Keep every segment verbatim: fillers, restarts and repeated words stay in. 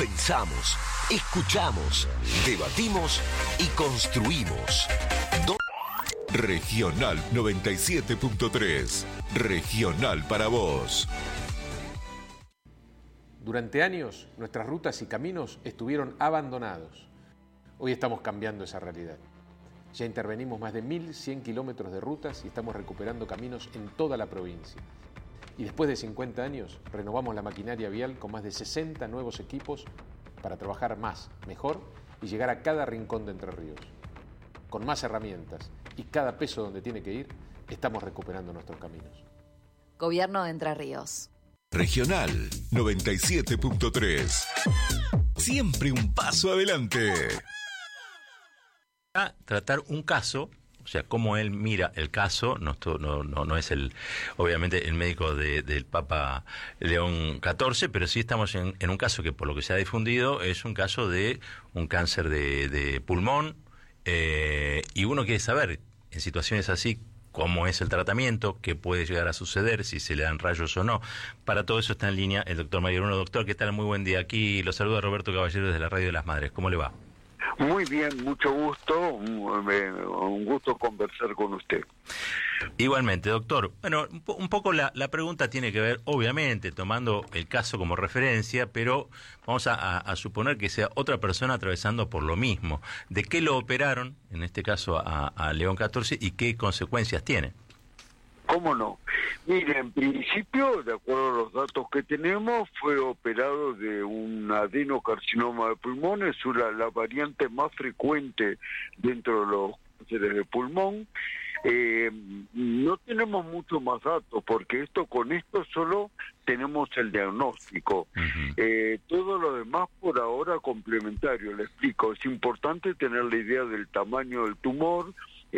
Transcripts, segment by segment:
Pensamos, escuchamos, debatimos y construimos. Do- Regional noventa y siete punto tres. Regional para vos. Durante años, nuestras rutas y caminos estuvieron abandonados. Hoy estamos cambiando esa realidad. Ya intervenimos más de mil cien kilómetros de rutas y estamos recuperando caminos en toda la provincia. Y después de cincuenta años, renovamos la maquinaria vial con más de sesenta nuevos equipos para trabajar más, mejor y llegar a cada rincón de Entre Ríos. Con más herramientas y cada peso donde tiene que ir, estamos recuperando nuestros caminos. Gobierno de Entre Ríos. Regional noventa y siete punto tres. Siempre un paso adelante. A tratar un caso, o sea, cómo él mira el caso, no, no, no, no es el, obviamente el médico de, del Papa León catorce, pero sí estamos en, en un caso que por lo que se ha difundido es un caso de un cáncer de, de pulmón, eh, y uno quiere saber en situaciones así cómo es el tratamiento, qué puede llegar a suceder, si se le dan rayos o no. Para todo eso está en línea el doctor Mario Bruno. Doctor, ¿qué tal? Muy buen día. Aquí lo saluda Roberto Caballero desde la Radio de las Madres. ¿Cómo le va? Muy bien, mucho gusto, un, un gusto conversar con usted. Igualmente, doctor. Bueno, un, po- un poco la, la pregunta tiene que ver, obviamente, tomando el caso como referencia, pero vamos a, a, a suponer que sea otra persona atravesando por lo mismo. ¿De qué lo operaron, en este caso a, a León catorce, y qué consecuencias tiene? ¿Cómo no? Mire, en principio, de acuerdo a los datos que tenemos, fue operado de un adenocarcinoma de pulmón, es una, la variante más frecuente dentro de los cánceres de pulmón. Eh, no tenemos mucho más datos, porque esto con esto solo tenemos el diagnóstico. Uh-huh. Eh, todo lo demás por ahora complementario, le explico. Es importante tener la idea del tamaño del tumor.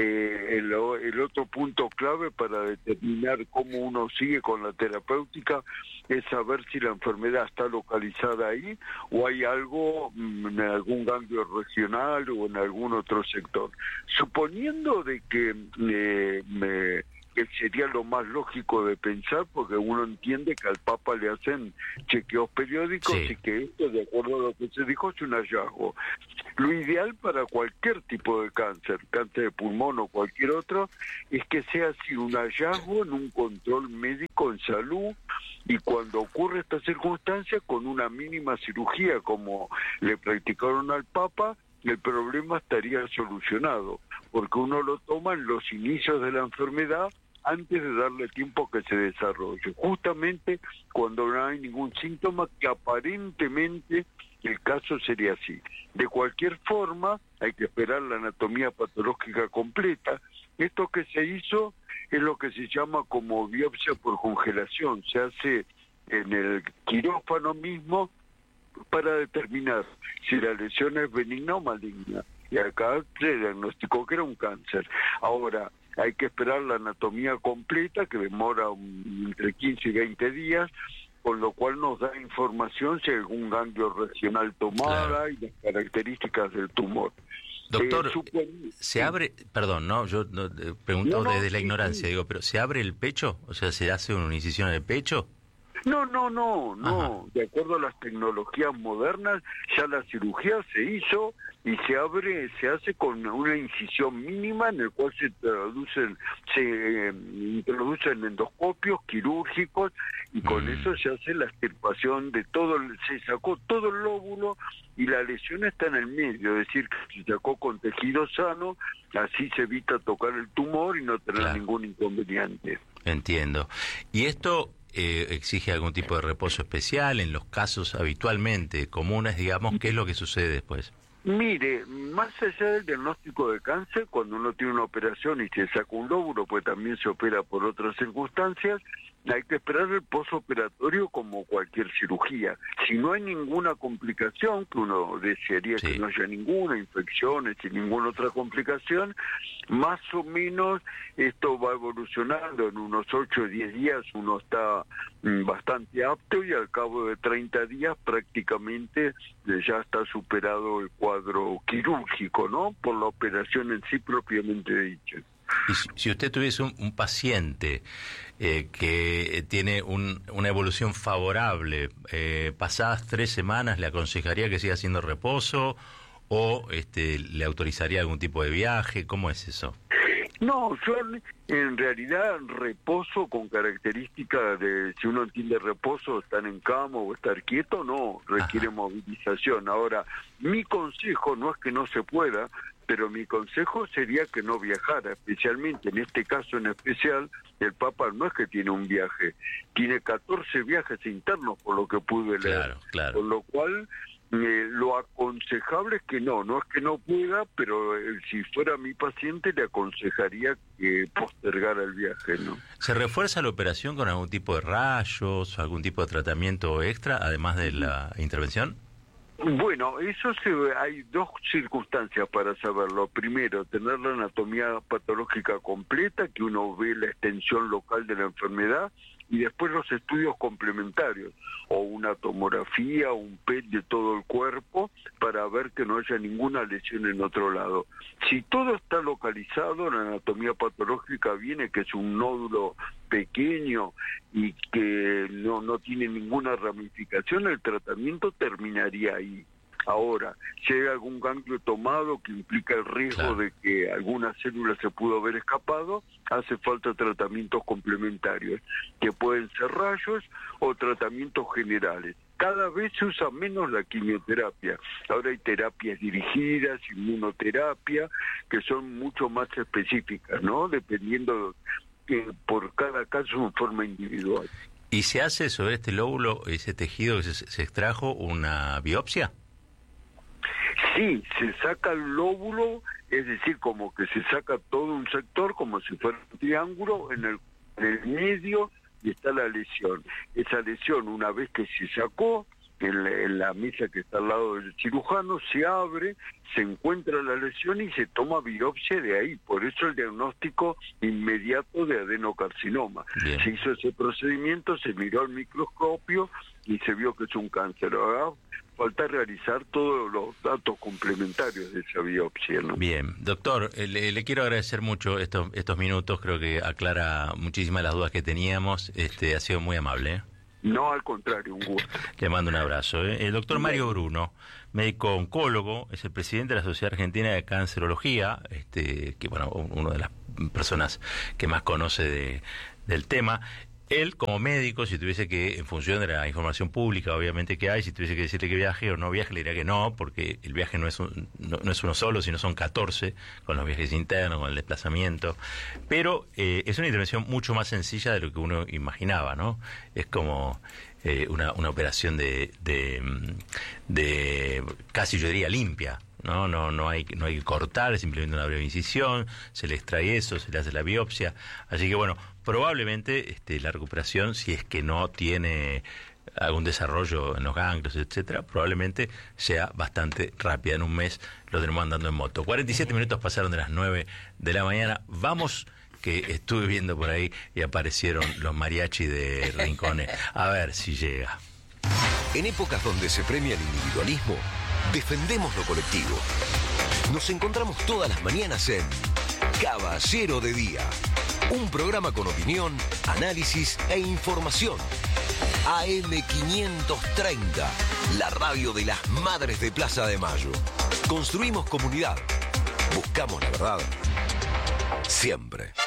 Eh, el, el otro punto clave para determinar cómo uno sigue con la terapéutica es saber si la enfermedad está localizada ahí o hay algo en algún ganglio regional o en algún otro sector. Suponiendo de que eh, me... que sería lo más lógico de pensar, porque uno entiende que al Papa le hacen chequeos periódicos, sí, y que esto, de acuerdo a lo que se dijo, es un hallazgo. Lo ideal para cualquier tipo de cáncer, cáncer de pulmón o cualquier otro, es que sea así un hallazgo en un control médico en salud, y cuando ocurre esta circunstancia, con una mínima cirugía como le practicaron al Papa, el problema estaría solucionado, porque uno lo toma en los inicios de la enfermedad antes de darle tiempo que se desarrolle, justamente cuando no hay ningún síntoma, que aparentemente el caso sería así. De cualquier forma, hay que esperar la anatomía patológica completa. Esto que se hizo es lo que se llama como biopsia por congelación, se hace en el quirófano mismo para determinar si la lesión es benigna o maligna. Y acá se diagnosticó que era un cáncer. Ahora, hay que esperar la anatomía completa, que demora un, entre quince y veinte días, con lo cual nos da información si hay algún ganglio regional tomada, claro, y las características del tumor. Doctor, eh, supon... ¿se abre, perdón, no, yo no, eh, pregunto no, no, desde la ignorancia, sí. digo, pero ¿se abre el pecho? O sea, ¿se hace una incisión en el pecho? No, no, no, no. Ajá. De acuerdo a las tecnologías modernas, ya la cirugía se hizo y se abre, se hace con una incisión mínima en el cual se traducen, se eh, introducen endoscopios quirúrgicos y con mm. eso se hace la extirpación de todo, se sacó todo el lóbulo y la lesión está en el medio, es decir, que se sacó con tejido sano, así se evita tocar el tumor y no tener claro. ningún inconveniente. Entiendo. Y esto eh, exige algún tipo de reposo especial en los casos habitualmente comunes, digamos, ¿qué es lo que sucede después? Mire, más allá del diagnóstico de cáncer, cuando uno tiene una operación y se saca un lóbulo, pues también se opera por otras circunstancias, hay que esperar el posoperatorio como cualquier cirugía. Si no hay ninguna complicación, que uno desearía sí. que no haya ninguna, infecciones y ninguna otra complicación, más o menos esto va evolucionando. En unos ocho o diez días uno está mm, bastante apto y al cabo de treinta días prácticamente ya está superado el cuadro quirúrgico, ¿no? Por la operación en sí propiamente dicha. Y si, si usted tuviese un, un paciente eh, que tiene un, una evolución favorable, eh, pasadas tres semanas, ¿le aconsejaría que siga haciendo reposo o este, le autorizaría algún tipo de viaje? ¿Cómo es eso? No, yo en realidad reposo con características de, si uno entiende reposo, estar en cama o estar quieto, no, requiere Ajá. movilización. Ahora, mi consejo no es que no se pueda, pero mi consejo sería que no viajara, especialmente en este caso en especial, el Papa no es que tiene un viaje, tiene catorce viajes internos por lo que pude leer, claro, claro. Por lo cual eh, lo aconsejable es que no, no es que no pueda, pero eh, si fuera mi paciente le aconsejaría que postergara el viaje, ¿no? ¿Se refuerza la operación con algún tipo de rayos, algún tipo de tratamiento extra, además de la intervención? Bueno, eso se hay dos circunstancias para saberlo. Primero, tener la anatomía patológica completa, que uno ve la extensión local de la enfermedad, y después los estudios complementarios, o una tomografía, un P E T de todo el cuerpo, para ver que no haya ninguna lesión en otro lado. Si todo está localizado, la anatomía patológica viene que es un nódulo pequeño y que no, no tiene ninguna ramificación, el tratamiento terminaría ahí. Ahora, si hay algún ganglio tomado que implica el riesgo claro. de que alguna célula se pudo haber escapado, hace falta tratamientos complementarios, que pueden ser rayos o tratamientos generales. Cada vez se usa menos la quimioterapia. Ahora hay terapias dirigidas, inmunoterapia, que son mucho más específicas, ¿no? Dependiendo que por cada caso en forma individual. ¿Y se hace sobre este lóbulo, ese tejido que se, se extrajo, una biopsia? Sí, se saca el lóbulo, es decir, como que se saca todo un sector, como si fuera un triángulo, en el, en el medio y está la lesión. Esa lesión, una vez que se sacó, en la, en la mesa que está al lado del cirujano, se abre, se encuentra la lesión y se toma biopsia de ahí. Por eso el diagnóstico inmediato de adenocarcinoma. Bien. Se hizo ese procedimiento, se miró al microscopio y se vio que es un cáncer. Ahora falta realizar todos los datos complementarios de esa biopsia, ¿no? Bien, doctor, le, le quiero agradecer mucho estos estos minutos, creo que aclara muchísimas las dudas que teníamos, este ha sido muy amable, ¿eh? No, al contrario, un gusto. Le mando un abrazo. ¿eh? El doctor Mario Bruno, médico oncólogo, es el presidente de la Sociedad Argentina de Cancerología, este, que bueno, una de las personas que más conoce de, del tema. Él, como médico, si tuviese que, en función de la información pública, obviamente que hay, si tuviese que decirle que viaje o no viaje, le diría que no, porque el viaje no es, un, no, no es uno solo, sino son catorce, con los viajes internos, con el desplazamiento. Pero eh, es una intervención mucho más sencilla de lo que uno imaginaba, ¿no? Es como eh, una, una operación de, de, de, casi yo diría, limpia. No, no, no hay, no hay que cortar, es simplemente una breve incisión, se le extrae eso, se le hace la biopsia, así que bueno, probablemente este, la recuperación, si es que no tiene algún desarrollo en los ganglios, etcétera, probablemente sea bastante rápida, en un mes lo tenemos andando en moto. cuarenta y siete minutos pasaron de las nueve de la mañana, vamos, que estuve viendo por ahí y aparecieron los mariachi de Rincones, a ver si llega. En épocas donde se premia el individualismo, defendemos lo colectivo. Nos encontramos todas las mañanas en Caballero de Día, un programa con opinión, análisis e información. A M quinientos treinta, la radio de las Madres de Plaza de Mayo. Construimos comunidad. Buscamos la verdad. Siempre.